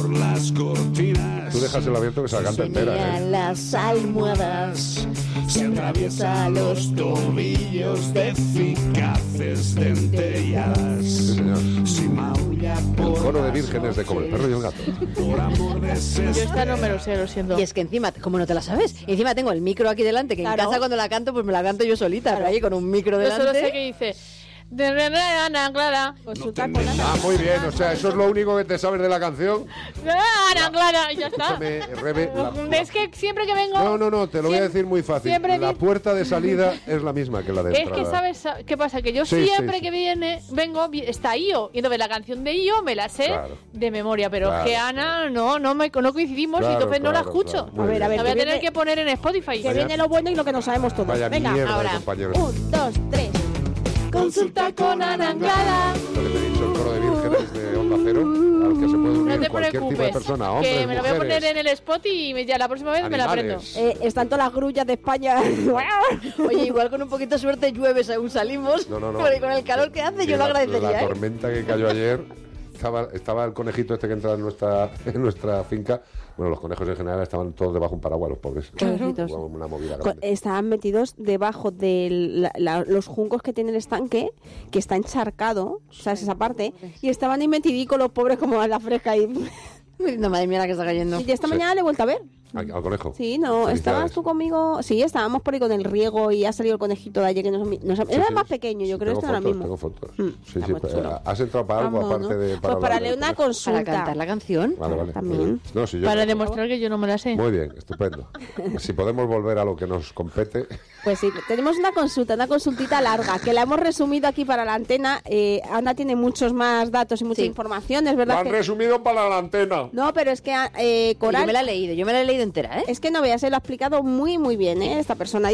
por las cortinas. Tú déjaselo abierto que se la canta entera, las almohadas, se atraviesa los tobillos de eficaces dentelladas. Sí, señor. Si maulla El por coro de las vírgenes de Como el perro y el gato. por amor de Yo esta no me lo sé, lo siento. Y es que encima, como no te la sabes, y encima tengo el micro aquí delante, que Claro. en casa cuando la canto, pues me la canto yo solita, Claro. ahí con un micro Yo solo sé delante. que dice... De Ana Clara. Consulta con Ana. Ah, muy bien, o sea, eso es lo único que te sabes de la canción. Ana Clara, y ya está. Escúchame, Rebe, Es que siempre que vengo... No, te lo voy a decir muy fácil. siempre La di- puerta de salida es la misma que la de Es entrada. que, ¿sabes qué pasa? Que yo Sí, siempre sí. que vengo, está Io. Y entonces la canción de Io me la sé Claro. de memoria. Pero Claro, es que Ana no coincidimos Claro, y entonces no la claro, escucho. claro. Muy bien. A ver, La voy a que tener viene- que poner en Spotify. Que viene lo bueno y lo que no sabemos todos. Vaya Venga, mierda ahora. de compañeros. 1, 2, 3. Consulta con Ana Clara. Lo que te he dicho, el coro de vírgenes de Onda Cero, al que se puede No unir te cualquier tipo de preocupes. persona, hombres, Que me lo voy a poner mujeres, en el spot y ya la próxima vez me la aprendo. animales. Están todas las grullas de España. Oye, igual con un poquito de suerte llueve según salimos. No. Porque con el calor que hace yo lo agradecería, La ¿eh? tormenta que cayó ayer, estaba el conejito este que entra en nuestra finca. Bueno, los conejos en general estaban todos debajo de un paraguas, los pobres. Pobrecitos. Una movida grande. Estaban metidos debajo de los juncos que tiene el estanque, que está encharcado, ¿sabes? Esa parte. Y estaban ahí metidicos los pobres como a la fresca. Y No, madre mía, la que está cayendo. y esta Sí. mañana le he vuelto a ver. Al conejo. Sí, no, Felicidades. estabas tú conmigo. Sí, estábamos por ahí con el riego y ha salido el conejito de ayer que era Sí, más sí. pequeño, yo Sí, creo, tengo este ahora fotos, mismo. Tengo fotos. Mm, Sí, está muy chulo. ¿Has entrado para algo Vamos, aparte ¿no? de Pues para hablar leer del una conejo? consulta. Para cantar la canción. Vale. También. Muy bien. No, si yo Para no- demostrar que yo no me la sé. Muy bien, estupendo. Si podemos volver a lo que nos compete. Pues sí, tenemos una consultita larga, que la hemos resumido aquí para la antena. Ana tiene muchos más datos y mucha Sí. información, es Lo verdad han que... resumido para la antena. No, pero es que Yo Coral... me la he leído entera, ¿eh? Es que no veas, se lo ha explicado muy bien, ¿eh? Esta persona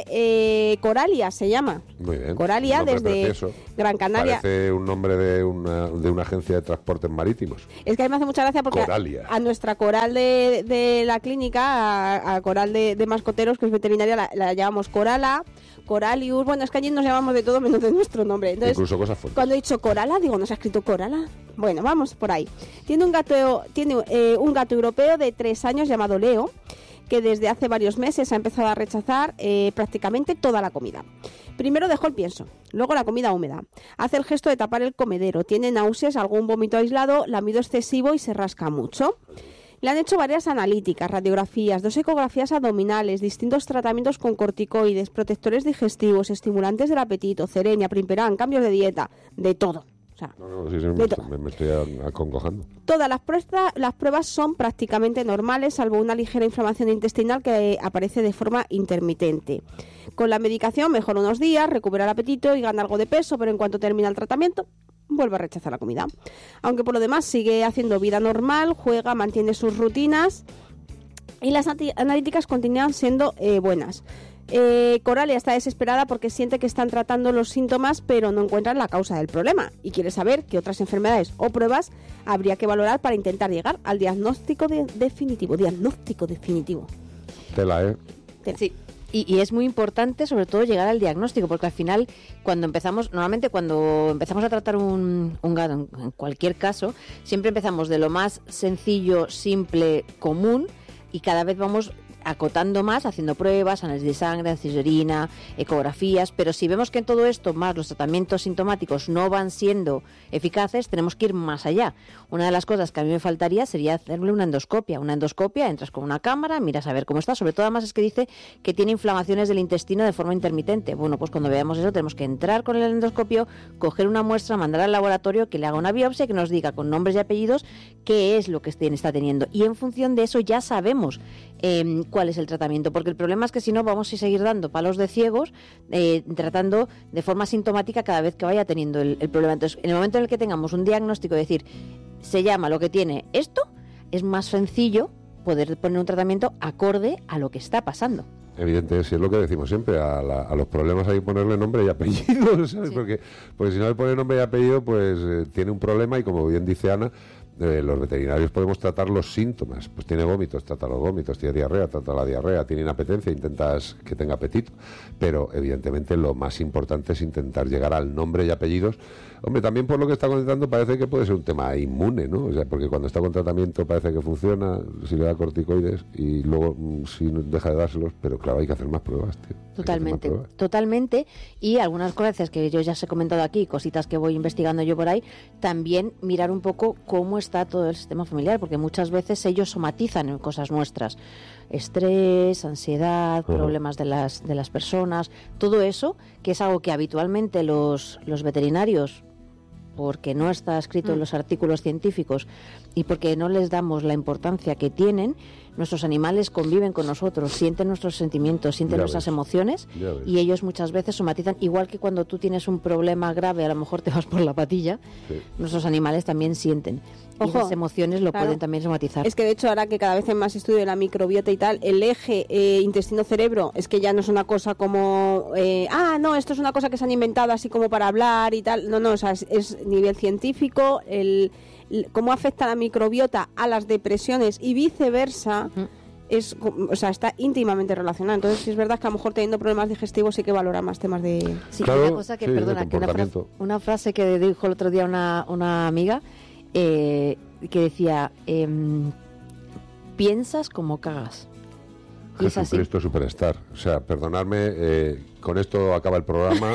dice Coralia, se llama. Muy bien. Coralia, Un nombre desde precioso. Gran Canaria. Parece un nombre de una agencia de transportes marítimos. Es que a mí me hace mucha gracia porque Coralia. a nuestra coral de la clínica, a coral de mascoteros, que es veterinaria, la llamamos Corala, Coralius. Bueno, es que allí nos llamamos de todo menos de nuestro nombre. Entonces, Incluso cosas fuertes. cuando he dicho Corala, digo, ¿no se ha escrito Corala? Bueno, vamos por ahí. Tiene un gato europeo de 3 años llamado Leo, que desde hace varios meses ha empezado a rechazar prácticamente toda la comida. Primero dejó el pienso, luego la comida húmeda. Hace el gesto de tapar el comedero, tiene náuseas, algún vómito aislado, lamido excesivo y se rasca mucho. Le han hecho varias analíticas, radiografías, 2 ecografías abdominales, distintos tratamientos con corticoides, protectores digestivos, estimulantes del apetito, cerenia, primperán, cambios de dieta, de todo. O sea, No, sí, de todo. me estoy acongojando. Todas las pruebas son prácticamente normales, salvo una ligera inflamación intestinal que aparece de forma intermitente. Con la medicación mejora unos días, recupera el apetito y gana algo de peso, pero en cuanto termina el tratamiento, vuelve a rechazar la comida. Aunque por lo demás sigue haciendo vida normal, juega, mantiene sus rutinas y las analíticas continúan siendo buenas. Coralia está desesperada porque siente que están tratando los síntomas pero no encuentran la causa del problema y quiere saber qué otras enfermedades o pruebas habría que valorar para intentar llegar al diagnóstico definitivo. Tela, ¿eh? Sí. Y es muy importante, sobre todo, llegar al diagnóstico, porque al final, normalmente cuando empezamos a tratar un gato, en cualquier caso, siempre empezamos de lo más sencillo, simple, común, y cada vez vamos acotando más, haciendo pruebas, análisis de sangre, análisis de orina, ecografías, pero si vemos que en todo esto, más los tratamientos sintomáticos no van siendo eficaces, tenemos que ir más allá. Una de las cosas que a mí me faltaría sería hacerle una endoscopia. Una endoscopia, entras con una cámara, miras a ver cómo está, sobre todo además es que dice que tiene inflamaciones del intestino de forma intermitente. Bueno, pues cuando veamos eso tenemos que entrar con el endoscopio, coger una muestra, mandar al laboratorio, que le haga una biopsia y que nos diga con nombres y apellidos qué es lo que está teniendo. Y en función de eso ya sabemos cuál es el tratamiento, porque el problema es que si no vamos a seguir dando palos de ciegos, tratando de forma sintomática cada vez que vaya teniendo el problema. Entonces, en el momento en el que tengamos un diagnóstico, decir, se llama lo que tiene esto, es más sencillo poder poner un tratamiento acorde a lo que está pasando. Evidente, si es lo que decimos siempre, a los problemas hay que ponerle nombre y apellido, ¿sabes? Sí. Porque si no le pone nombre y apellido, pues tiene un problema y como bien dice Ana, los veterinarios podemos tratar los síntomas. Pues tiene vómitos, trata los vómitos, tiene diarrea, trata la diarrea, tiene inapetencia, intentas que tenga apetito. Pero evidentemente lo más importante es intentar llegar al nombre y apellidos. Hombre, también por lo que está comentando parece que puede ser un tema inmune, ¿no? O sea, porque cuando está con tratamiento parece que funciona, si le da corticoides y luego si deja de dárselos, pero claro, hay que hacer más pruebas, tío. Totalmente, totalmente. Y algunas cosas que yo ya os he comentado aquí, cositas que voy investigando yo por ahí, también mirar un poco cómo está todo el sistema familiar, porque muchas veces ellos somatizan en cosas nuestras. Estrés, ansiedad, problemas de las personas, todo eso, que es algo que habitualmente los veterinarios, porque no está escrito en los artículos científicos y porque no les damos la importancia que tienen, nuestros animales conviven con nosotros, sienten nuestros sentimientos, sienten nuestras emociones y ellos muchas veces somatizan, igual que cuando tú tienes un problema grave, a lo mejor te vas por la patilla, nuestros animales también sienten. Ojo, y esas emociones lo pueden también somatizar. Es que de hecho ahora que cada vez hay más estudio de la microbiota y tal, el eje intestino-cerebro es que ya no es una cosa como, no, esto es una cosa que se han inventado así como para hablar y tal. No, o sea, es nivel científico, cómo afecta la microbiota a las depresiones y viceversa. Está íntimamente relacionado. Entonces, si es verdad que a lo mejor teniendo problemas digestivos sí que valora más temas de... Sí, claro, una cosa que, perdona, que una frase que dijo el otro día una amiga, que decía, piensas como cagas. Y Jesucristo Superstar. O sea, perdonadme, con esto acaba el programa.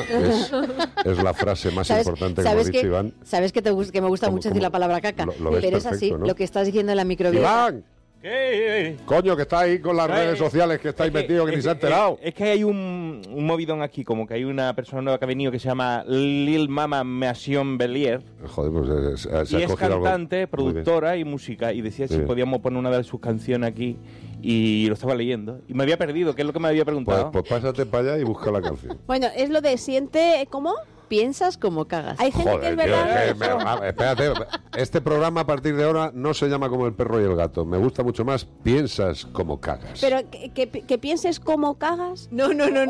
Es la frase más importante que hemos dicho, Iván. Sabes que me gusta mucho decir la palabra caca, pero es así, ¿no? Lo que estás diciendo en la microbiota. ¡Iván! ¿Qué? Coño, que está ahí con las redes sociales, que estáis metidos, que ni se ha enterado. Es que hay un movidón aquí, como que hay una persona nueva que ha venido que se llama Lil Mama Masion Bellier. Joder, pues se y es cantante, productora y música. Y decía si podíamos poner una de sus canciones aquí. Y lo estaba leyendo. Y me había perdido, ¿qué es lo que me había preguntado? Pues pásate para allá y busca la canción. Bueno, es lo de siente, ¿cómo? Piensas como cagas. Hay gente que es verdad. Espérate, este programa a partir de ahora no se llama como el perro y el gato. Me gusta mucho más piensas como cagas. Pero que pienses como cagas. No.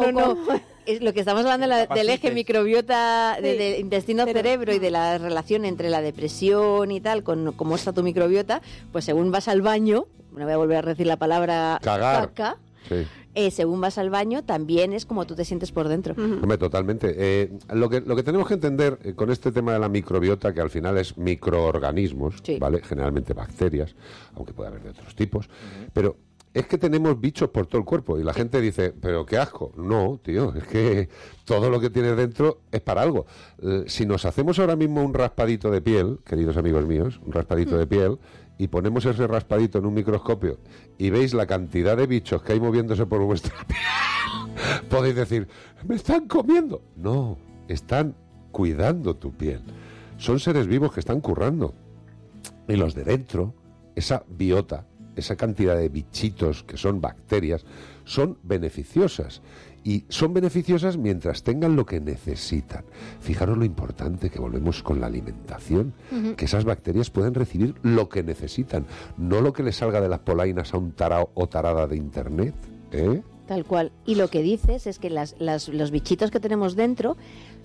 Es lo que estamos hablando del eje microbiota, de intestino-cerebro y de la relación entre la depresión y tal, con cómo está tu microbiota, pues según vas al baño, no voy a volver a decir la palabra caca. Sí. Según vas al baño, también es como tú te sientes por dentro. Hombre, totalmente. Lo que tenemos que entender con este tema de la microbiota, que al final es microorganismos, ¿vale? Generalmente bacterias, aunque puede haber de otros tipos, pero es que tenemos bichos por todo el cuerpo y la gente dice, pero qué asco. No, tío, es que todo lo que tienes dentro es para algo. Si nos hacemos ahora mismo un raspadito de piel, queridos amigos míos, un raspadito de piel, y ponemos ese raspadito en un microscopio y veis la cantidad de bichos que hay moviéndose por vuestra piel, podéis decir, ¿me están comiendo? No, están cuidando tu piel. Son seres vivos que están currando. Y los de dentro, esa biota, esa cantidad de bichitos que son bacterias, son beneficiosas. Y son beneficiosas mientras tengan lo que necesitan. Fijaros lo importante que volvemos con la alimentación, que esas bacterias pueden recibir lo que necesitan, no lo que les salga de las polainas a un tarao o tarada de internet, ¿eh? Tal cual. Y lo que dices es que los bichitos que tenemos dentro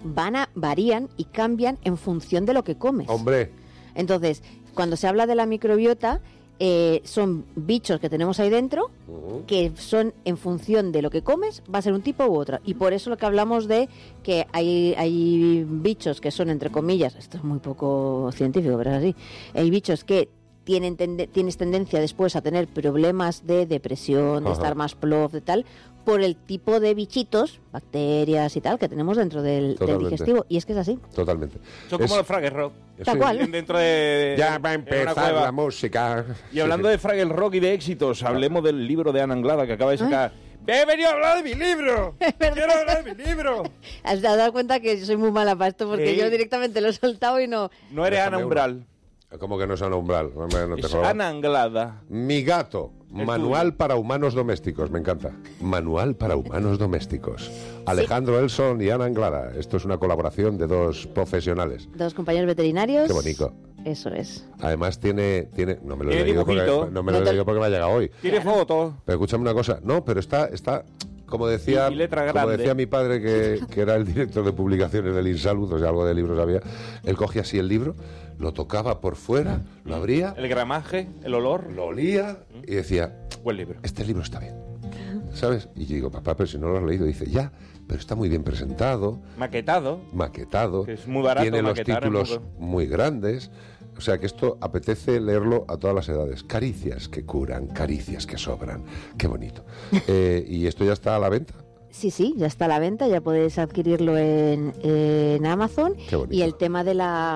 varían y cambian en función de lo que comes. ¡Hombre! Entonces, cuando se habla de la microbiota, son bichos que tenemos ahí dentro que son en función de lo que comes, va a ser un tipo u otro. Y por eso lo que hablamos de que hay bichos que son, entre comillas, esto es muy poco científico, pero es así, hay bichos que tienes tendencia después a tener problemas de depresión, de estar más plof, de tal, por el tipo de bichitos, bacterias y tal, que tenemos dentro del digestivo. Y es que es así. Totalmente. Son como los Fraggle Rock. Tal cual. Dentro de, ya va a empezar la música. Y hablando de Fraggle Rock y de éxitos, hablemos del libro de Ana Anglada que acaba de sacar. ¡He venido a hablar de mi libro! ¡Quiero hablar de mi libro! Has dado cuenta que soy muy mala para esto, porque yo directamente lo he soltado y no... No eres Ana Umbral. ¿Cómo que no es Ana Umbral? No te es Ana Anglada. Mi gato. Manual para humanos domésticos, me encanta. Manual para humanos domésticos. Alejandro Elson y Ana Anglada. Esto es una colaboración de dos profesionales. Dos compañeros veterinarios. Qué bonito. Eso es. Además tiene no me lo he leído porque me ha llegado hoy. Tiene fotos. Pero escúchame una cosa. No, pero está como decía mi padre, que era el director de publicaciones del Insalud, o sea, algo de libros había. Él cogía así el libro, lo tocaba por fuera, lo abría, El gramaje, el olor. lo olía y decía, Buen libro. este libro está bien, ¿sabes? Y yo digo, papá, pero si no lo has leído. Dice, ya, pero está muy bien presentado, Maquetado. maquetado, Que es muy barato tiene los maquetar, títulos un poco. muy grandes. O sea que esto apetece leerlo a todas las edades. Caricias que curan, caricias que sobran. Qué bonito. ¿Y esto ya está a la venta? Sí, ya está a la venta, ya puedes adquirirlo en Amazon. Qué bonito. Y el tema de la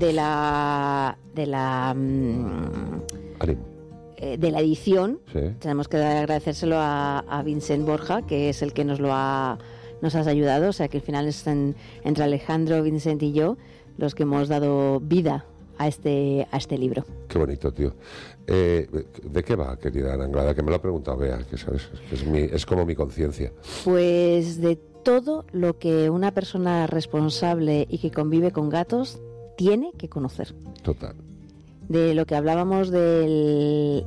Ánimo. de la edición, Sí. tenemos que agradecérselo a Vincent Borja, que es el que nos has ayudado. O sea que al final es entre Alejandro, Vincent y yo los que hemos dado vida a este libro. Qué bonito, tío. ¿De qué va, querida Ana Anglada? Que me lo ha preguntado Bea, que sabes, es como mi conciencia. Pues de todo lo que una persona responsable y que convive con gatos tiene que conocer. Total. De lo que hablábamos de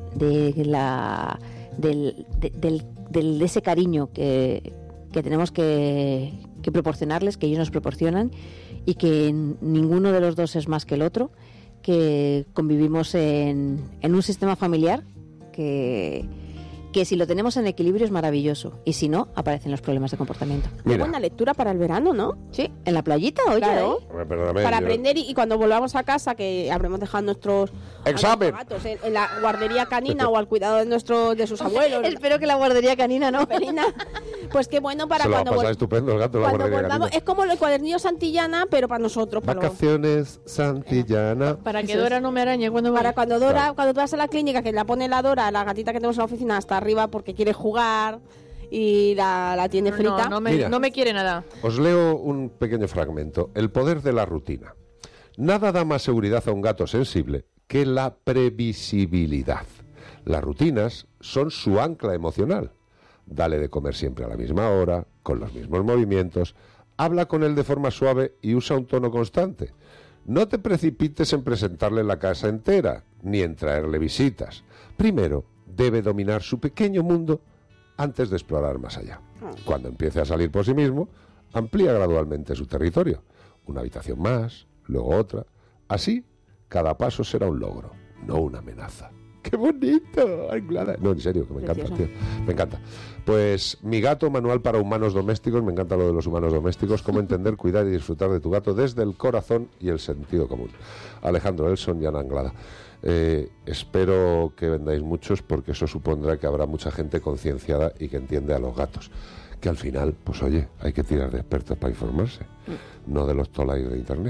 ese cariño que tenemos que proporcionarles, que ellos nos proporcionan, y que ninguno de los dos es más que el otro, que convivimos en un sistema familiar que si lo tenemos en equilibrio es maravilloso, y si no, aparecen los problemas de comportamiento. Qué Mira, buena lectura para el verano, ¿no? Sí, en la playita, oye, Claro. perdóname, Para yo- aprender y cuando volvamos a casa, que habremos dejado a nuestros ¡Examen! gatos en la guardería canina o al cuidado de sus abuelos. Espero que la guardería canina no. Felina. Pues qué bueno para Se lo va a cuando pasar estupendo el gato en la cuando guardería volvamos. canina. Es como el cuadernillo Santillana, pero para nosotros. Vacaciones Santillana. Para que Dora no me arañe cuando Para vaya. cuando Dora, cuando tú vas a la clínica, que la pone la Dora, la gatita que tenemos en la oficina, hasta arriba porque quiere jugar y la tiene frita. No Mira. me quiere nada. Os leo un pequeño fragmento. El poder de la rutina. Nada da más seguridad a un gato sensible que la previsibilidad. Las rutinas son su ancla emocional. Dale de comer siempre a la misma hora, con los mismos movimientos. Habla con él de forma suave y usa un tono constante. No te precipites en presentarle la casa entera, ni en traerle visitas. Primero, debe dominar su pequeño mundo antes de explorar más allá. Cuando empiece a salir por sí mismo, amplía gradualmente su territorio. Una habitación más, luego otra. Así, cada paso será un logro, no una amenaza. ¡Qué bonito! Anglada. No, en serio, que me encanta, Precioso. tío. Me encanta. Pues Mi gato, manual para humanos domésticos. Me encanta lo de los humanos domésticos. Cómo entender, cuidar y disfrutar de tu gato desde el corazón y el sentido común. Alejandro Elson y Ana Anglada. Espero que vendáis muchos, porque eso supondrá que habrá mucha gente concienciada y que entiende a los gatos. Que al final, pues oye, hay que tirar de expertos para informarse, no de los tolais de internet.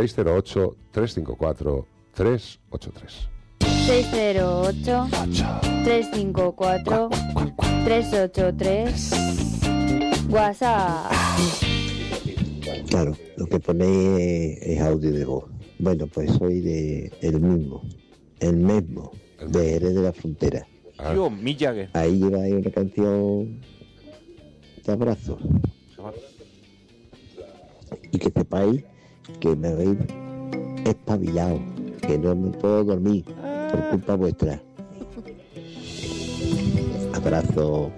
608-354-383. 608-354-383. WhatsApp. Claro, lo que ponéis es audio de voz. Bueno, pues soy el mismo, de Jerez de la Frontera. Yo, Mick Jagger. Ahí lleváis una canción de abrazos. Y que sepáis que me habéis espabilado, que no me puedo dormir por culpa vuestra. Abrazo.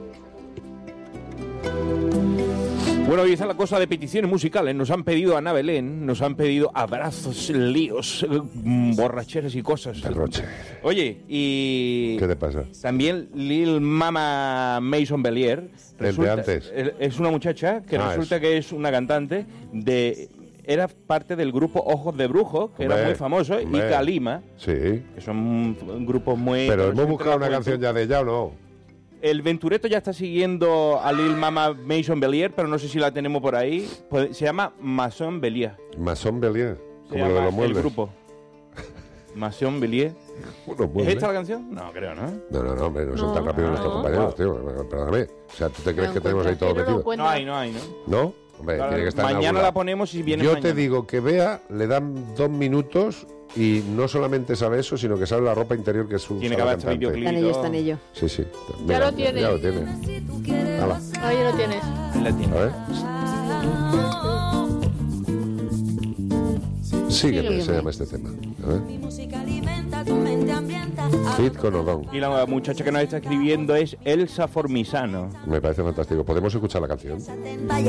Bueno, y esa es la cosa de peticiones musicales. Nos han pedido Ana Belén, nos han pedido abrazos, líos, borracheras y cosas. Derroche. Oye, y... ¿Qué te pasa? También Lil Mama Mason Bellier. El de antes. Es una muchacha que Ah, resulta que es una cantante de... Era parte del grupo Ojos de Brujo, que era Hombre, muy famoso, hombre. y Kalima, Sí. que son grupos muy... Pero conocidos hemos entre buscado la una juventud. canción ya de ella o no. El Ventureto ya está siguiendo a Lil Mama Mason Bellier, pero no sé si la tenemos por ahí. Se llama Mason Bellier. Mason Bellier, Se como lo de llama los muebles. el grupo. Mason Bellier. Unos ¿Es muebles. esta la canción? No, creo, ¿no? No, hombre, no son No. tan rápidos nuestros No. compañeros, tío. Perdóname. O sea, ¿tú te crees No que tenemos ahí todo encuentras, que metido? no lo No hay, ¿no? ¿No? Hombre, Claro, tiene que estar en mañana algún la lado. ponemos y viene Yo mañana. te digo que Bea le dan 2 minutos y no solamente sabe eso, sino que sabe la ropa interior que es un Tiene que haber hecho videoclip. Está en ello. Sí, sí. Ya lo tiene. Ya lo tiene. Hala, Ahí lo tienes. Ahí la tiene. a ver. Sígueme, se llama este tema. A ver. Fit con Odón. Y la muchacha que nos está escribiendo es Elsa Formisano. Me parece fantástico. ¿Podemos escuchar la canción?